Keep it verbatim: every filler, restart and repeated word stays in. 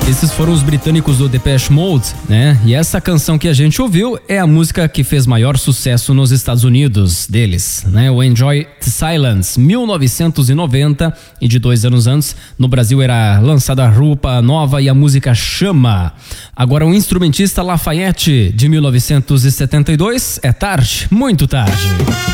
Esses foram os britânicos do Depeche Mode, né? E essa canção que a gente ouviu é a música que fez maior sucesso nos Estados Unidos deles, né? O Enjoy the Silence, mil novecentos e noventa, e de dois anos antes, no Brasil era lançada a roupa nova e a música Chama. Agora o instrumentista Lafayette, de mil novecentos e setenta e dois, é tarde, muito tarde.